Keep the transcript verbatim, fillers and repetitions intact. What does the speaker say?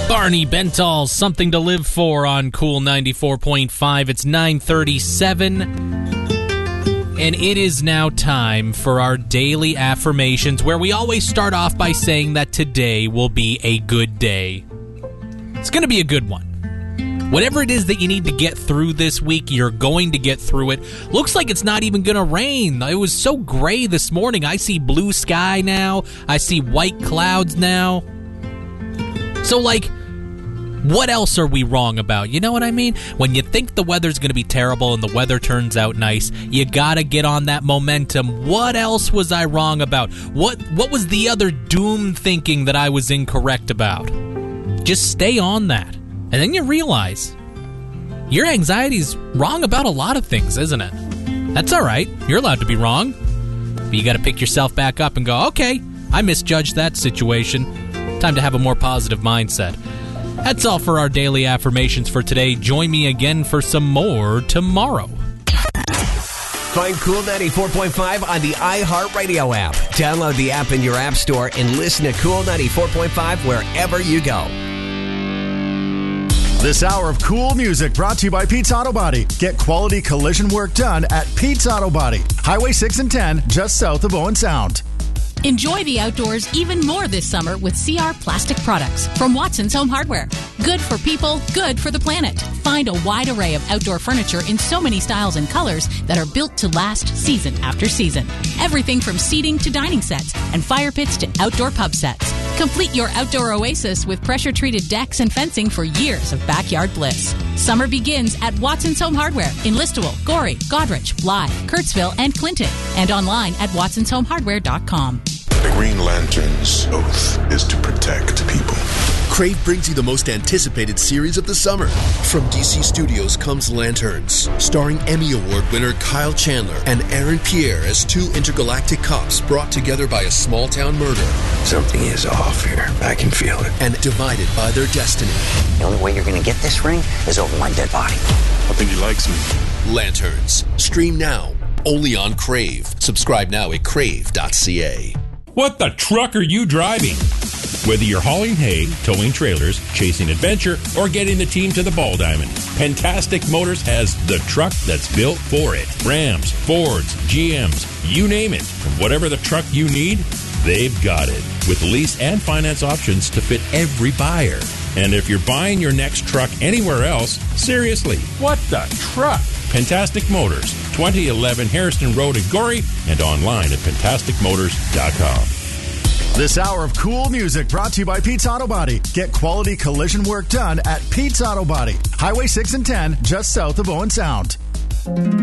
Barney Bentall, Something to Live For on Cool ninety-four point five. It's nine thirty-seven, and it is now time for our daily affirmations, where we always start off by saying that today will be a good day. It's going to be a good one. Whatever it is that you need to get through this week, you're going to get through it. Looks like it's not even going to rain. It was so gray this morning. I see blue sky now. I see white clouds now. So, like, what else are we wrong about? You know what I mean? When you think the weather's going to be terrible and the weather turns out nice, you got to get on that momentum. What else was I wrong about? What what was the other doom thinking that I was incorrect about? Just stay on that. And then you realize your anxiety's wrong about a lot of things, isn't it? That's all right. You're allowed to be wrong. But you got to pick yourself back up and go, okay, I misjudged that situation. Time to have a more positive mindset. That's all for our daily affirmations for today. Join me again for some more tomorrow. Find Cool ninety-four point five on the iHeartRadio app. Download the app in your app store and listen to Cool ninety-four point five wherever you go. This hour of cool music brought to you by Pete's Auto Body. Get quality collision work done at Pete's Auto Body. Highway six and ten, just south of Owen Sound. Enjoy the outdoors even more this summer with C R Plastic Products from Watson's Home Hardware. Good for people, good for the planet. Find a wide array of outdoor furniture in so many styles and colors that are built to last season after season. Everything from seating to dining sets and fire pits to outdoor pub sets. Complete your outdoor oasis with pressure-treated decks and fencing for years of backyard bliss. Summer begins at Watson's Home Hardware in Listowel, Gorey, Godrich, Blythe, Kurtzville, and Clinton, and online at watsons home hardware dot com. The Green Lantern's oath is to protect people. Crave brings you the most anticipated series of the summer. From D C Studios comes Lanterns, starring Emmy Award winner Kyle Chandler and Aaron Pierre as two intergalactic cops brought together by a small-town murder. Something is off here. I can feel it. And divided by their destiny. The only way you're going to get this ring is over my dead body. I think he likes me. Lanterns. Stream now. Only on Crave. Subscribe now at crave dot c a. What the truck are you driving? Whether you're hauling hay, towing trailers, chasing adventure, or getting the team to the Ball Diamond, Pentastic Motors has the truck that's built for it. Rams, Fords, G Ms, you name it. And whatever the truck you need, they've got it. With lease and finance options to fit every buyer. And if you're buying your next truck anywhere else, seriously, what the truck? Pentastic Motors, twenty eleven Harrison Road in Gorey, and online at pentastic motors dot com. This hour of cool music brought to you by Pete's Auto Body. Get quality collision work done at Pete's Auto Body. Highway six and ten, just south of Owen Sound.